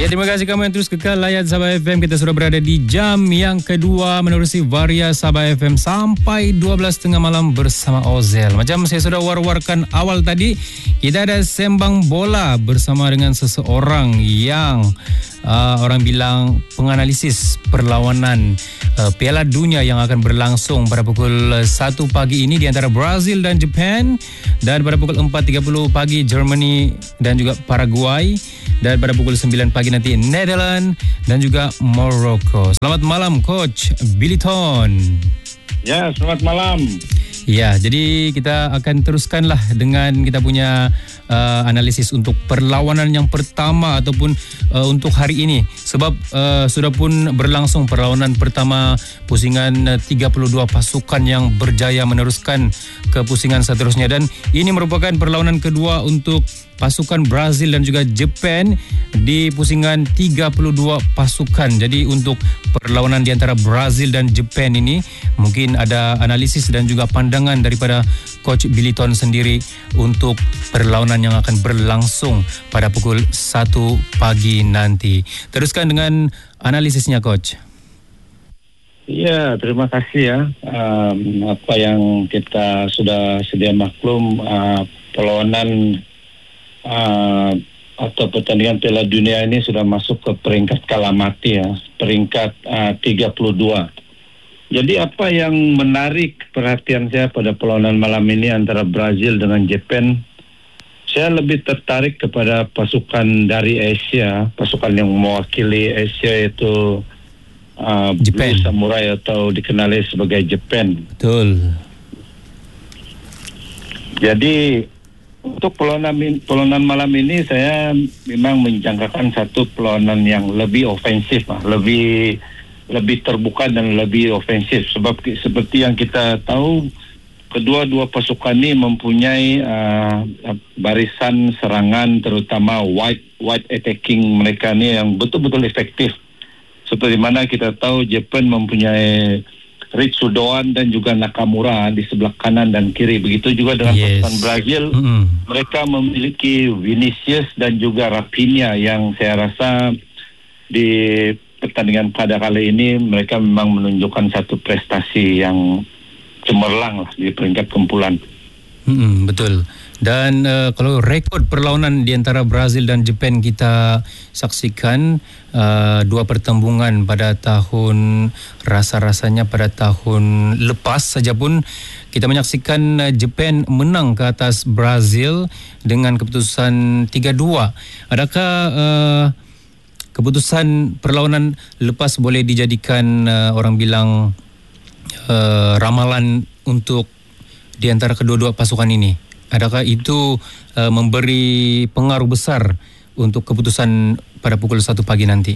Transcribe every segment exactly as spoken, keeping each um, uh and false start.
terima kasih kamu yang terus kekal layan Sabah F M. Kita sudah berada di jam yang kedua menerusi Varia Sabah F M sampai dua belas tiga puluh malam bersama Ozel. Macam saya sudah war-warkan awal tadi, kita ada sembang bola bersama dengan seseorang yang uh, orang bilang penganalisis perlawanan uh, Piala Dunia yang akan berlangsung pada pukul satu pagi ini di antara Brazil dan Japan, dan pada pukul empat tiga puluh pagi Germany dan juga Paraguay, dan pada pukul sembilan pagi nanti Netherlands dan juga Morocco. Selamat malam Coach Billiton. Ya, selamat malam. Ya, jadi kita akan teruskanlah dengan kita punya uh, analisis untuk perlawanan yang pertama ataupun uh, untuk hari ini. Sebab uh, sudah pun berlangsung perlawanan pertama pusingan uh, tiga puluh dua pasukan yang berjaya meneruskan ke pusingan seterusnya, dan ini merupakan perlawanan kedua untuk pasukan Brazil dan juga Japan di pusingan tiga puluh dua pasukan. Jadi untuk perlawanan di antara Brazil dan Japan ini mungkin ada analisis dan juga pandangan daripada Coach Billiton sendiri untuk perlawanan yang akan berlangsung pada pukul satu pagi nanti. Teruskan dengan analisisnya Coach. Ya, terima kasih ya. Um, apa yang kita sudah sedia maklum, uh, perlawanan Uh, atau pertandingan Piala Dunia ini sudah masuk ke peringkat kalah mati ya, peringkat uh, tiga puluh dua. Jadi apa yang menarik perhatian saya pada perlawanan malam ini antara Brazil dengan Japan, saya lebih tertarik kepada pasukan dari Asia, pasukan yang mewakili Asia itu uh, Blue Samurai atau dikenali sebagai Japan. Betul. Jadi untuk perlawanan, perlawanan malam ini saya memang menjangkakan satu perlawanan yang lebih ofensif, lebih lebih terbuka dan lebih ofensif. Sebab seperti yang kita tahu, kedua-dua pasukan ini mempunyai uh, barisan serangan, terutama wide wide attacking mereka ini yang betul-betul efektif. Seperti mana kita tahu Jepang mempunyai Ritsu Doan dan juga Nakamura di sebelah kanan dan kiri. Begitu juga dengan yes. pasukan Brazil, mm-hmm. mereka memiliki Vinicius dan juga Rafinha yang saya rasa di pertandingan pada kali ini mereka memang menunjukkan satu prestasi yang cemerlang lah di peringkat kumpulan. Mm-hmm, betul. Dan uh, kalau rekod perlawanan di antara Brazil dan Japan kita saksikan uh, dua pertembungan pada tahun, rasa-rasanya pada tahun lepas saja pun kita menyaksikan uh, Japan menang ke atas Brazil dengan keputusan tiga dua. Adakah uh, keputusan perlawanan lepas boleh dijadikan uh, orang bilang uh, ramalan untuk di antara kedua-dua pasukan ini? Adakah itu uh, memberi pengaruh besar untuk keputusan pada pukul satu pagi nanti?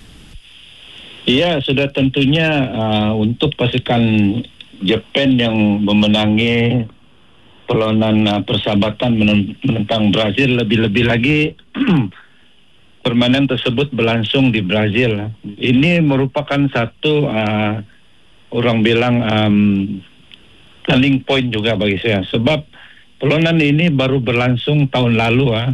Iya, sudah tentunya uh, untuk pasukan Jepang yang memenangi perlawanan uh, persahabatan menentang Brazil, lebih-lebih lagi permainan tersebut berlangsung di Brazil. Ini merupakan satu uh, orang bilang um, turning point juga bagi saya, sebab perlawanan ini baru berlangsung tahun lalu ah.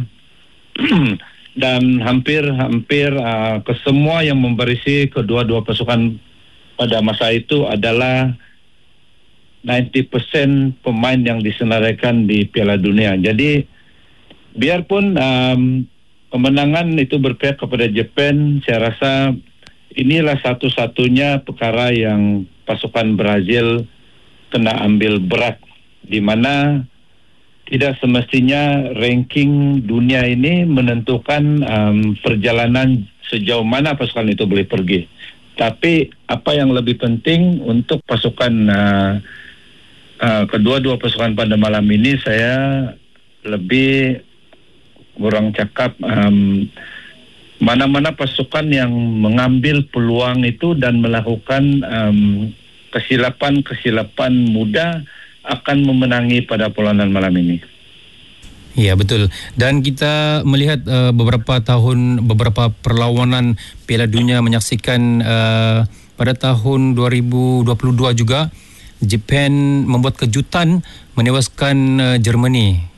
Dan hampir-hampir uh, kesemua yang memberisi kedua-dua pasukan pada masa itu adalah sembilan puluh persen pemain yang disenaraikan di Piala Dunia. Jadi biarpun um, kemenangan itu berpihak kepada Jepang, saya rasa inilah satu-satunya perkara yang pasukan Brazil kena ambil berat, di mana tidak semestinya ranking dunia ini menentukan um, perjalanan sejauh mana pasukan itu boleh pergi. Tapi apa yang lebih penting untuk pasukan uh, uh, kedua-dua pasukan pada malam ini, saya lebih kurang cakap um, mana-mana pasukan yang mengambil peluang itu dan melakukan um, kesilapan-kesilapan mudah akan memenangi pada perlawanan malam ini. Ya, betul. Dan kita melihat uh, beberapa tahun, beberapa perlawanan Piala Dunia menyaksikan uh, pada tahun dua ribu dua puluh dua juga Jepang membuat kejutan menewaskan uh, Germany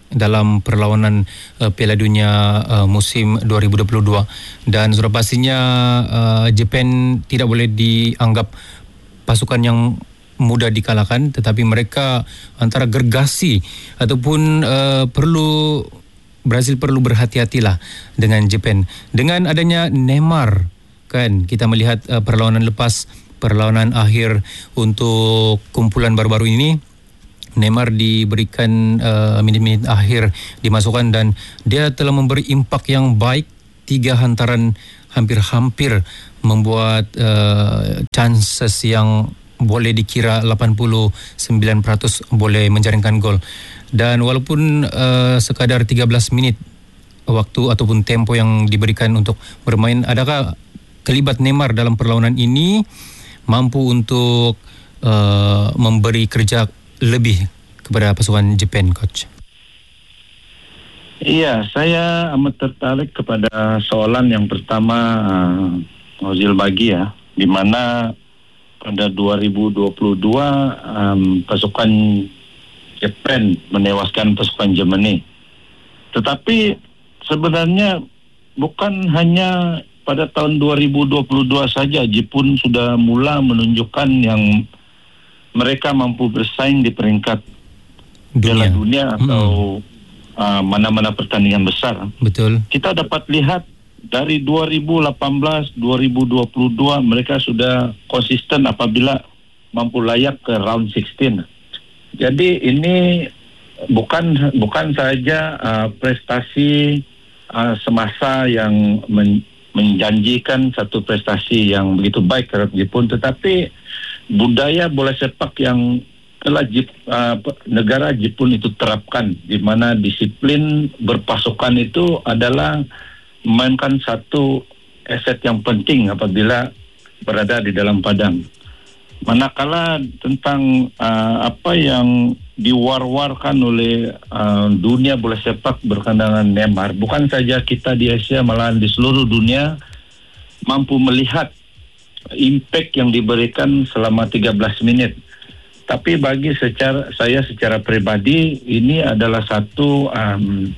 dalam perlawanan uh, Piala Dunia uh, musim dua ribu dua puluh dua, dan sudah pastinya uh, Jepun tidak boleh dianggap pasukan yang mudah dikalahkan, tetapi mereka antara gergasi ataupun uh, perlu Brazil perlu berhati-hatilah dengan Jepun. Dengan adanya Neymar, kan kita melihat uh, perlawanan lepas, perlawanan akhir untuk kumpulan baru-baru ini, Neymar diberikan uh, minit-minit akhir dimasukkan dan dia telah memberi impak yang baik. Tiga hantaran hampir-hampir membuat uh, chances yang boleh dikira lapan puluh sembilan peratus boleh menjaringkan gol. Dan walaupun uh, sekadar tiga belas minit waktu ataupun tempo yang diberikan untuk bermain, adakah kelibat Neymar dalam perlawanan ini mampu untuk uh, memberi kerja lebih kepada pasukan Jepun, Coach? Iya, saya amat tertarik kepada soalan yang pertama uh, Ozil bagi ya, di mana pada dua ribu dua puluh dua um, pasukan Jepun menewaskan pasukan Germany. Tetapi sebenarnya bukan hanya pada tahun dua ribu dua puluh dua saja Jepun sudah mula menunjukkan yang mereka mampu bersaing di peringkat Piala Dunia atau hmm. uh, mana-mana pertandingan besar. Betul. Kita dapat lihat dari dua ribu lapan belas dua ribu dua puluh dua mereka sudah konsisten apabila mampu layak ke round enam belas. Jadi ini bukan bukan saja uh, prestasi uh, semasa yang men, menjanjikan satu prestasi yang begitu baik terhadap Jepun, tetapi budaya bola sepak yang telah Jep, uh, negara Jepun itu terapkan, di mana disiplin berpasukan itu adalah memainkan satu aset yang penting apabila berada di dalam padang. Manakala tentang uh, apa yang diwar-warkan oleh uh, dunia bola sepak berkenaan Neymar, bukan saja kita di Asia, malahan di seluruh dunia mampu melihat impact yang diberikan selama tiga belas menit. Tapi bagi secara saya secara pribadi ini adalah satu um,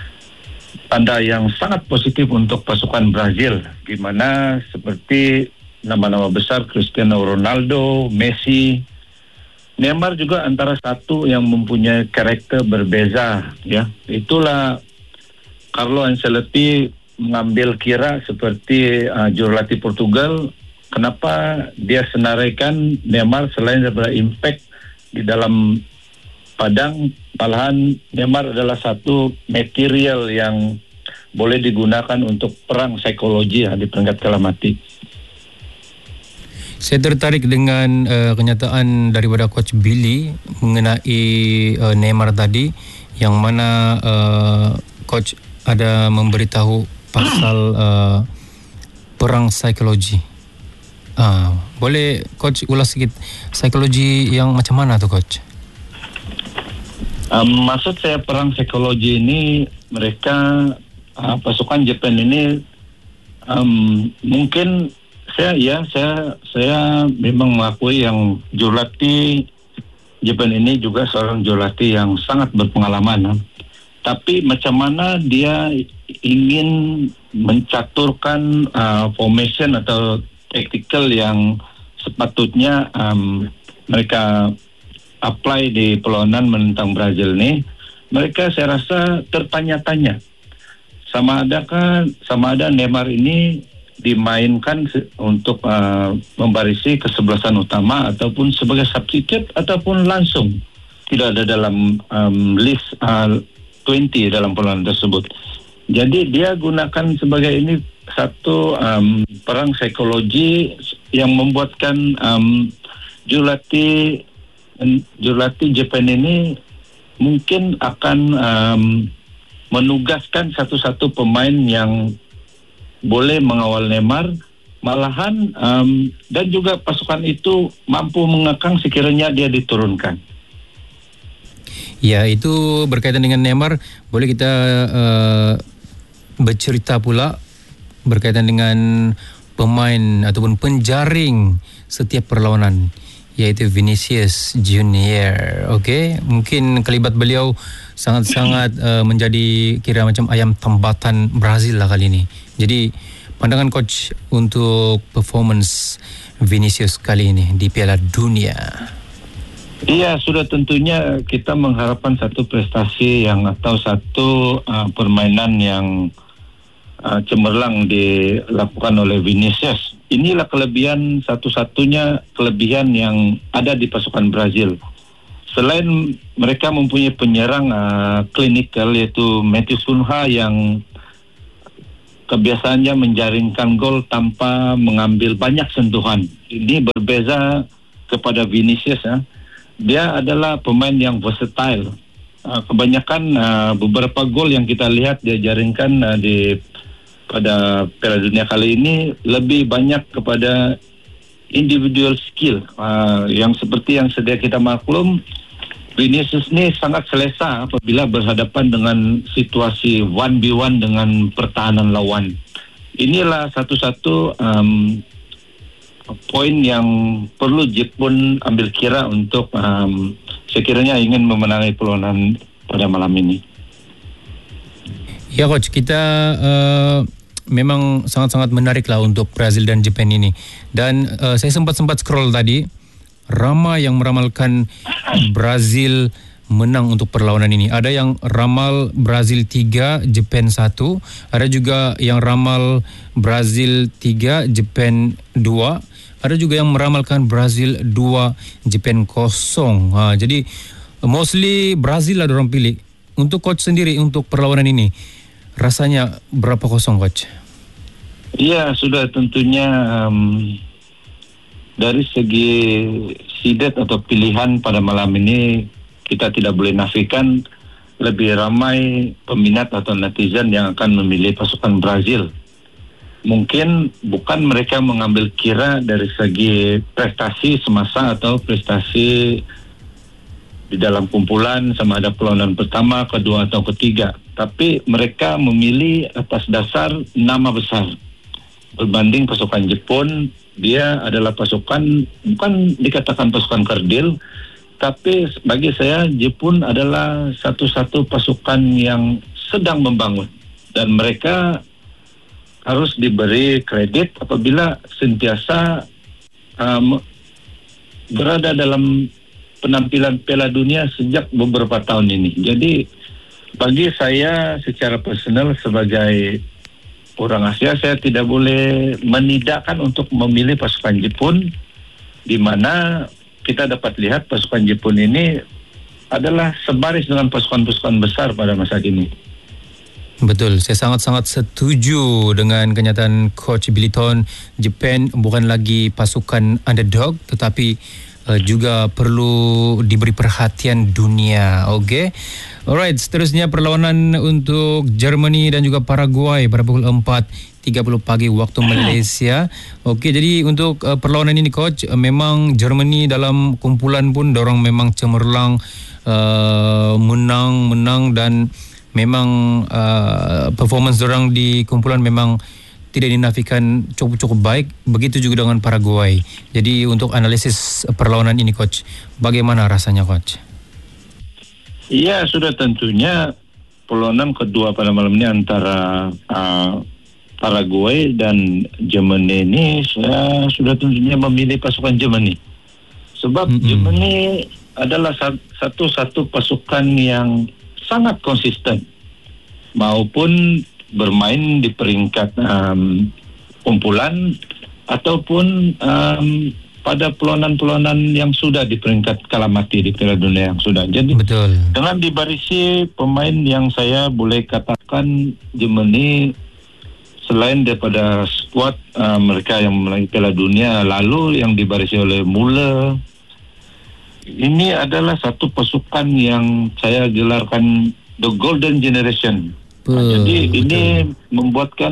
tanda yang sangat positif untuk pasukan Brazil, di mana seperti nama-nama besar Cristiano Ronaldo, Messi, Neymar juga antara satu yang mempunyai karakter berbeza, ya. Itulah Carlo Ancelotti mengambil kira seperti uh, jurulatih Portugal. Kenapa dia senaraikan Neymar selain daripada impact di dalam padang, malahan Neymar adalah satu material yang boleh digunakan untuk perang psikologi ya, di peringkat kalah mati. Saya tertarik dengan uh, kenyataan daripada Coach Billy mengenai uh, Neymar tadi, yang mana uh, Coach ada memberitahu pasal uh, perang psikologi. Uh, boleh Coach ulas sedikit psikologi yang macam mana tu, Coach? Um, maksud saya perang psikologi ini, mereka uh, pasukan Jepun ini um, mungkin saya ya saya saya memang mengakui yang jurulatih Jepun ini juga seorang jurulatih yang sangat berpengalaman. Tapi macam mana dia ingin mencaturkan uh, formation atau tactical yang sepatutnya um, mereka apply di perlawanan menentang Brazil ini, mereka saya rasa tertanya-tanya sama adakah sama ada Neymar ini dimainkan untuk uh, membarisi kesebelasan utama ataupun sebagai substitute ataupun langsung tidak ada dalam um, list uh, dua puluh dalam perlawanan tersebut. Jadi dia gunakan sebagai ini satu um, perang psikologi yang membuatkan um, jurulatih jurulatih Jepun ini mungkin akan um, menugaskan satu-satu pemain yang boleh mengawal Neymar, malahan um, dan juga pasukan itu mampu mengekang sekiranya dia diturunkan. Ya, itu berkaitan dengan Neymar. Boleh kita uh, bercerita pula berkaitan dengan pemain ataupun penjaring setiap perlawanan iaitu Vinicius Junior. Okey, mungkin kelibat beliau sangat-sangat uh, menjadi kira macam ayam tambatan Brazil lah kali ini. Jadi pandangan coach untuk performance Vinicius kali ini di Piala Dunia. Iya, sudah tentunya kita mengharapkan satu prestasi yang atau satu uh, permainan yang uh, cemerlang dilakukan oleh Vinicius. Inilah kelebihan, satu-satunya kelebihan yang ada di pasukan Brazil. Selain mereka mempunyai penyerang uh, klinikal yaitu Matheus Cunha yang kebiasaannya menjaringkan gol tanpa mengambil banyak sentuhan. Ini berbeza kepada Vinicius ya. Dia adalah pemain yang versatile. Uh, kebanyakan uh, beberapa gol yang kita lihat dia jaringkan uh, di pada Piala Dunia kali ini lebih banyak kepada individual skill. Uh, yang seperti yang sedia kita maklum, Vinicius ini sangat selesa apabila berhadapan dengan situasi one v one dengan pertahanan lawan. Inilah satu-satu um, poin yang perlu Jepun ambil kira untuk um, sekiranya ingin memenangi perlawanan pada malam ini. Ya coach, kita uh, memang sangat-sangat menarik lah untuk Brazil dan Jepun ini. Dan uh, saya sempat-sempat scroll tadi, ramai yang meramalkan Brazil menang untuk perlawanan ini. Ada yang ramal Brazil tiga, Jepun satu. Ada juga yang ramal Brazil tiga, Jepun dua. Ada juga yang meramalkan Brazil dua, Jepun kosong. Ha, jadi mostly Brazil lah orang pilih. Untuk coach sendiri untuk perlawanan ini, rasanya berapa kosong coach? Ya, sudah tentunya um, dari segi seeded atau pilihan pada malam ini kita tidak boleh nafikan lebih ramai peminat atau netizen yang akan memilih pasukan Brazil. Mungkin bukan mereka mengambil kira dari segi prestasi semasa atau prestasi di dalam kumpulan sama ada perlawanan pertama, kedua atau ketiga. Tapi mereka memilih atas dasar nama besar. Berbanding pasukan Jepun, dia adalah pasukan, bukan dikatakan pasukan kerdil, tapi bagi saya Jepun adalah satu-satu pasukan yang sedang membangun. Dan mereka harus diberi kredit apabila sentiasa um, berada dalam penampilan Piala Dunia sejak beberapa tahun ini. Jadi bagi saya secara personal sebagai orang Asia, saya tidak boleh menidakkan untuk memilih pasukan Jepun, di mana kita dapat lihat pasukan Jepun ini adalah sebaris dengan pasukan-pasukan besar pada masa kini. Betul, saya sangat-sangat setuju dengan kenyataan Coach Billiton. Jepun bukan lagi pasukan underdog, tetapi uh, juga perlu diberi perhatian dunia. Okey. Alright, seterusnya perlawanan untuk Germany dan juga Paraguay pada pukul empat tiga puluh pagi waktu Malaysia. Okey, jadi untuk uh, perlawanan ini coach, uh, memang Germany dalam kumpulan pun dorang memang cemerlang, uh, menang-menang dan memang uh, performance dorang di kumpulan memang tidak dinafikan cukup-cukup baik. Begitu juga dengan Paraguay. Jadi untuk analisis perlawanan ini coach, bagaimana rasanya coach? Iya, sudah tentunya perlawanan kedua pada malam ini antara uh, Paraguay dan Germany ini saya sudah tentunya memilih pasukan Germany. Sebab mm-hmm. Germany adalah satu-satu pasukan yang sangat konsisten maupun bermain di peringkat um, kumpulan ataupun um, pada perlawanan-perlawanan yang sudah di peringkat kalah mati di Piala Dunia yang sudah. Jadi betul. Dengan dibarisi pemain yang saya boleh katakan Germany selain daripada skuad uh, mereka yang memenangi Piala Dunia lalu yang dibarisi oleh Müller, ini adalah satu pasukan yang saya gelarkan The Golden Generation. Nah, jadi betul. Ini membuatkan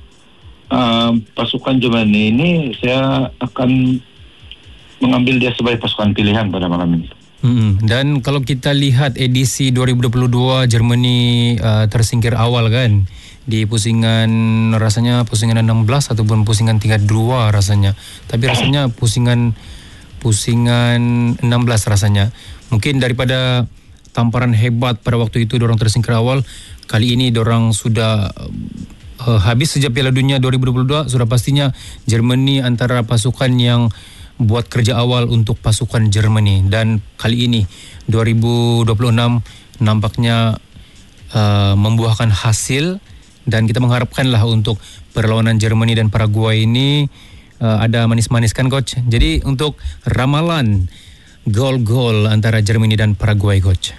uh, pasukan Germany ini saya akan mengambil dia sebagai pasukan pilihan pada malam ini. Hmm, dan kalau kita lihat edisi dua ribu dua puluh dua Germany uh, tersingkir awal kan di pusingan rasanya pusingan enam belas ataupun pusingan tiga dua rasanya. Tapi rasanya pusingan pusingan enam belas rasanya. Mungkin daripada tamparan hebat pada waktu itu dorang tersingkir awal, kali ini dorang sudah uh, habis sejak Piala Dunia dua ribu dua puluh dua, sudah pastinya Germany antara pasukan yang buat kerja awal untuk pasukan Germany, dan kali ini dua ribu dua puluh enam nampaknya uh, membuahkan hasil, dan kita mengharapkanlah untuk perlawanan Germany dan Paraguay ini uh, ada manis-manis kan coach. Jadi untuk ramalan gol-gol antara Germany dan Paraguay coach.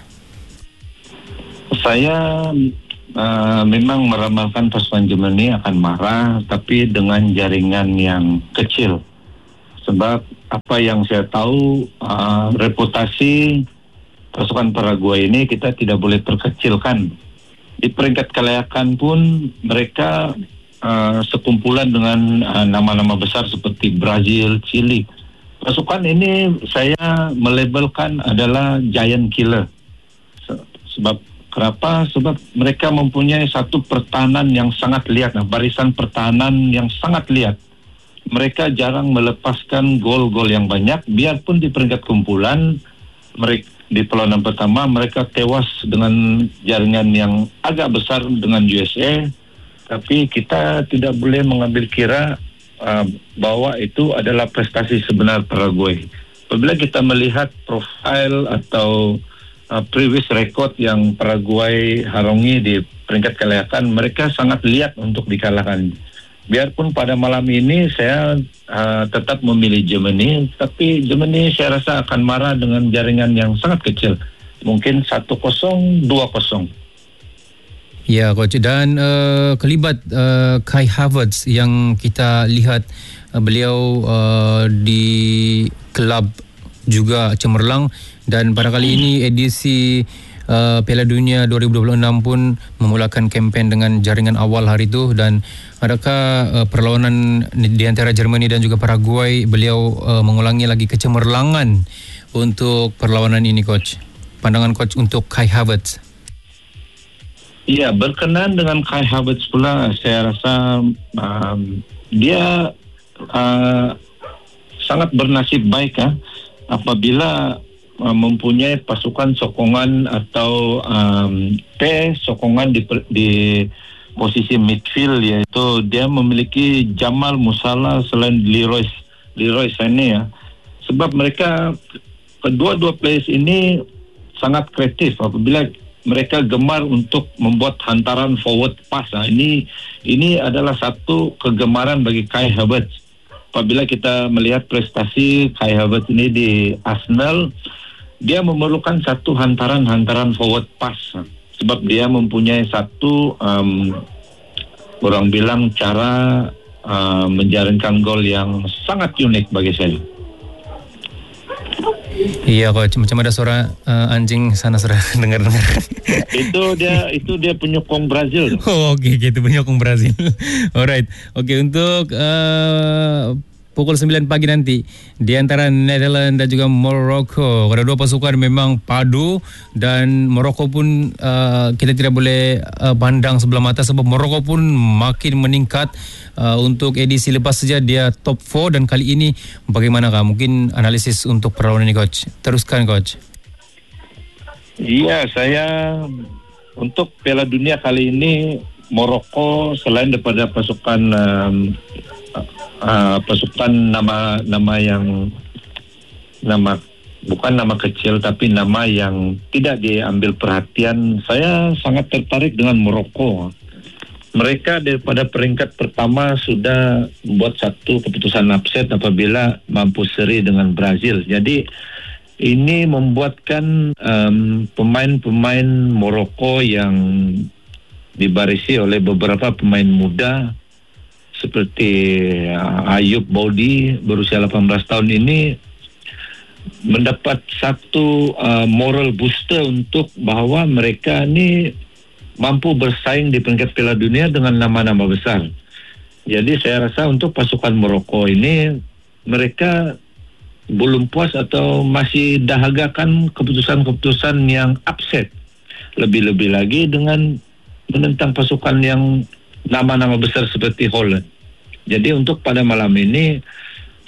Saya uh, memang meramalkan pasukan Germany akan marah, tapi dengan jaringan yang kecil. Sebab apa yang saya tahu, uh, reputasi pasukan Paraguay ini kita tidak boleh terkecilkan. Di peringkat kelayakan pun mereka uh, sekumpulan dengan uh, nama-nama besar seperti Brazil, Chili. Pasukan ini saya melabelkan adalah giant killer. Sebab kenapa? Sebab mereka mempunyai satu pertahanan yang sangat liat, nah, barisan pertahanan yang sangat liat. Mereka jarang melepaskan gol-gol yang banyak, biarpun di peringkat kumpulan mereka di perlawanan pertama mereka tewas dengan jaringan yang agak besar dengan U S A, tapi kita tidak boleh mengambil kira uh, bahwa itu adalah prestasi sebenar Paraguay. Apabila kita melihat profil atau uh, previous record yang Paraguay harungi di peringkat kelayakan, mereka sangat liat untuk dikalahkan. Biarpun pada malam ini saya uh, tetap memilih Germany, tapi Germany saya rasa akan marah dengan jaringan yang sangat kecil. Mungkin satu kosong, dua kosong. Ya coach, dan uh, kelibat uh, Kai Havertz yang kita lihat uh, beliau uh, di kelab juga cemerlang, dan pada kali ini edisi Uh, Piala Dunia dua ribu dua puluh enam pun memulakan kempen dengan jaringan awal hari itu. Dan adakah uh, perlawanan di antara Germany dan juga Paraguay beliau uh, mengulangi lagi kecemerlangan untuk perlawanan ini coach? Pandangan coach untuk Kai Havertz. Iya, berkenaan dengan Kai Havertz pula, saya rasa um, dia uh, sangat bernasib baik ya, apabila mempunyai pasukan sokongan atau um, P sokongan di, di posisi midfield, yaitu dia memiliki Jamal Musiala selain Leroy Leroy Sané ya. Sebab mereka kedua-dua players ini sangat kreatif apabila mereka gemar untuk membuat hantaran forward pass. Nah, ini ini adalah satu kegemaran bagi Kai Havertz. Apabila kita melihat prestasi Kai Havertz ini di Arsenal, dia memerlukan satu hantaran-hantaran forward pass, sebab dia mempunyai satu um, orang bilang cara uh, menjaringkan gol yang sangat unik bagi saya. Iya coach, macam ada suara uh, anjing sana sudah dengar-dengar. Itu dia itu dia penyokong Brazil. Oh, oke, okay, itu penyokong Brazil. Alright, oke okay, untuk uh, pukul sembilan pagi nanti di antara Netherlands dan juga Morocco. Ada dua pasukan memang padu, dan Morocco pun uh, kita tidak boleh uh, pandang sebelah mata, sebab Morocco pun makin meningkat. Uh, untuk edisi lepas saja dia top empat, dan kali ini bagaimanakah? Mungkin analisis untuk perlawanan ini coach. Teruskan coach. Iya, saya untuk Piala Dunia kali ini Morocco selain daripada pasukan um, Uh, pasukan nama nama yang nama bukan nama kecil tapi nama yang tidak diambil perhatian, saya sangat tertarik dengan Morocco. Mereka daripada peringkat pertama sudah membuat satu keputusan upset apabila mampu seri dengan Brazil. Jadi ini membuatkan um, pemain-pemain Morocco yang dibarisi oleh beberapa pemain muda seperti uh, Ayub Baudi berusia delapan belas tahun ini mendapat satu uh, moral booster untuk bahwa mereka ini mampu bersaing di peringkat Piala Dunia dengan nama-nama besar. Jadi saya rasa untuk pasukan Morocco ini mereka belum puas atau masih dahagakan keputusan-keputusan yang upset. Lebih-lebih lagi dengan menentang pasukan yang nama-nama besar seperti Holland. Jadi untuk pada malam ini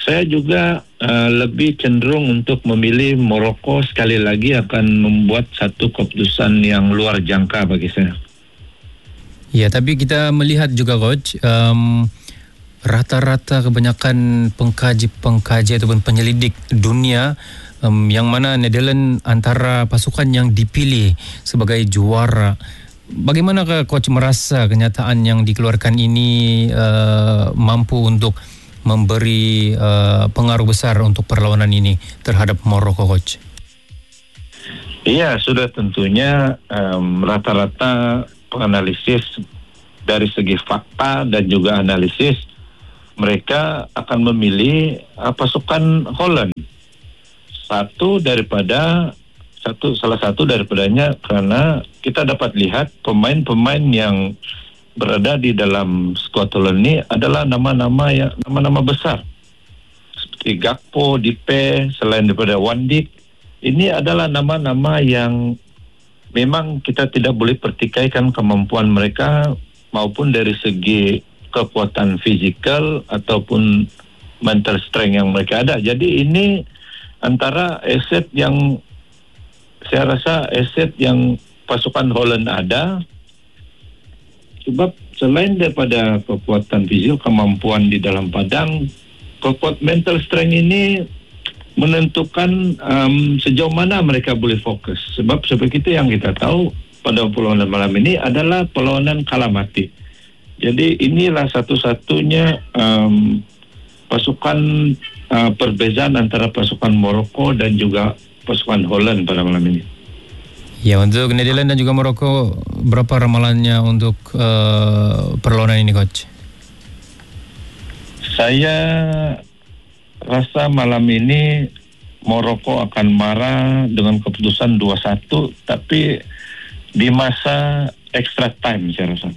saya juga uh, lebih cenderung untuk memilih Morocco sekali lagi akan membuat satu keputusan yang luar jangka bagi saya. Ya, tapi kita melihat juga coach, um, rata-rata kebanyakan pengkaji-pengkaji ataupun penyelidik dunia um, yang mana Netherlands antara pasukan yang dipilih sebagai juara. Bagaimanakah coach merasa kenyataan yang dikeluarkan ini uh, mampu untuk memberi uh, pengaruh besar untuk perlawanan ini terhadap Morocco, coach? Iya, sudah tentunya um, rata-rata penganalisis dari segi fakta dan juga analisis mereka akan memilih uh, pasukan Holland. Satu daripada satu salah satu daripadanya karena kita dapat lihat pemain-pemain yang berada di dalam skuad Holland ini adalah nama-nama yang nama-nama besar seperti Gakpo, Dipe, selain daripada Van Dijk. Ini adalah nama-nama yang memang kita tidak boleh pertikaikan kemampuan mereka maupun dari segi kekuatan fizikal ataupun mental strength yang mereka ada. Jadi ini antara aset yang saya rasa aset yang pasukan Holland ada. Sebab selain daripada kekuatan fisik, kemampuan di dalam padang, kekuatan mental strength ini menentukan um, sejauh mana mereka boleh fokus. Sebab seperti itu yang kita tahu pada perlawanan malam ini adalah perlawanan kalah mati. Jadi inilah satu-satunya um, pasukan uh, perbezaan antara pasukan Morocco dan juga pasukan Holland pada malam ini. Ya, untuk Netherlands dan juga Morocco, berapa ramalannya untuk uh, perlawanan ini, coach? Saya rasa malam ini Morocco akan marah dengan keputusan dua satu, tapi di masa extra time saya rasa.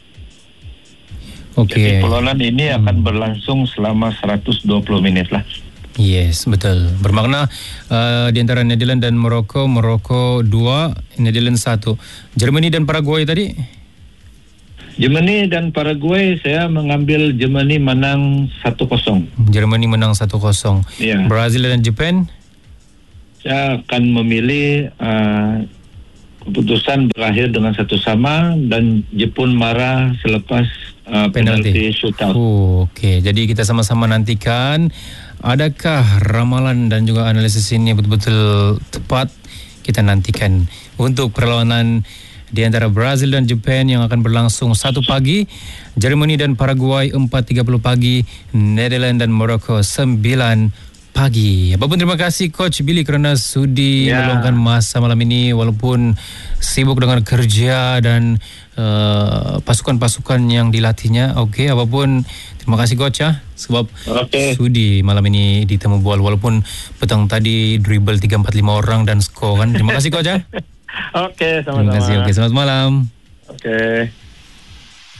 Oke. Okay. Jadi perlawanan ini hmm. akan berlangsung selama seratus dua puluh menit lah. Yes, betul. Bermakna uh, di antara Netherlands dan Morocco, Morocco dua, Netherlands satu. Germany dan Paraguay tadi? Germany dan Paraguay saya mengambil Germany menang satu kosong. Germany menang satu kosong. Ya. Brazil dan Jepang? Saya akan memilih uh, keputusan berakhir dengan satu sama dan Jepun marah selepas uh, penalti shootout. Oh, Oke, okay. Jadi kita sama-sama nantikan adakah ramalan dan juga analisis ini betul-betul tepat. Kita nantikan untuk perlawanan di antara Brazil dan Jepang yang akan berlangsung satu pagi, Germany dan Paraguay empat tiga puluh pagi, Netherlands dan Morocco sembilan pagi. Apapun terima kasih Coach Billy kerana sudi yeah. meluangkan masa malam ini walaupun sibuk dengan kerja dan uh, pasukan-pasukan yang dilatihnya. Okey, apapun terima kasih Coach ya sebab okay. sudi malam ini ditemu bola walaupun petang tadi dribble tiga empat lima orang dan skor kan. Terima kasih Coach ya. Okey, sama-sama. Terima kasih. Okey, selamat malam. Okey.